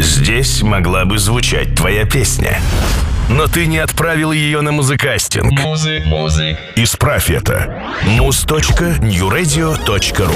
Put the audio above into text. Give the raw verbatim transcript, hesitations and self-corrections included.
Здесь могла бы звучать твоя песня. Но ты не отправил ее на музыкастинг. Музы, музы. Исправь это. муз точка нью радио точка ру